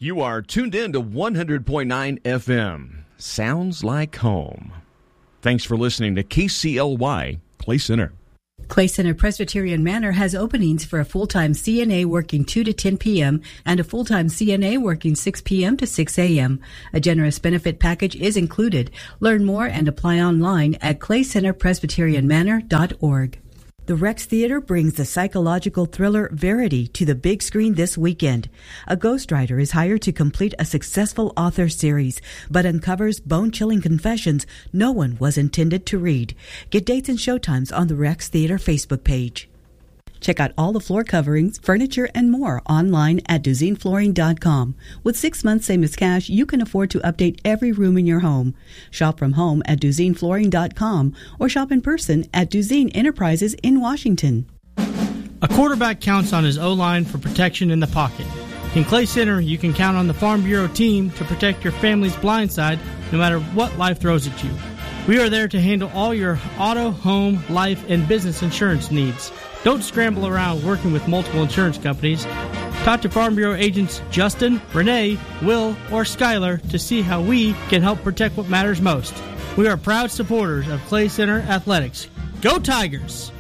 You are tuned in to 100.9 FM. Sounds like home. Thanks for listening to KCLY Clay Center. Clay Center Presbyterian Manor has openings for a full-time CNA working 2 to 10 p.m. and a full-time CNA working 6 p.m. to 6 a.m. A generous benefit package is included. Learn more and apply online at claycenterpresbyterianmanor.org. The Rex Theater brings the psychological thriller Verity to the big screen this weekend. A ghostwriter is hired to complete a successful author series, but uncovers bone-chilling confessions no one was intended to read. Get dates and showtimes on the Rex Theater Facebook page. Check out all the floor coverings, furniture, and more online at DuzinFlooring.com. With 6 months same as cash, you can afford to update every room in your home. Shop from home at DuzinFlooring.com or shop in person at Duzin Enterprises in Washington. A quarterback counts on his O-line for protection in the pocket. In Clay Center, you can count on the Farm Bureau team to protect your family's blind side no matter what life throws at you. We are there to handle all your auto, home, life, and business insurance needs. Don't scramble around working with multiple insurance companies. Talk to Farm Bureau agents Justin, Renee, Will, or Skylar to see how we can help protect what matters most. We are proud supporters of Clay Center Athletics. Go Tigers!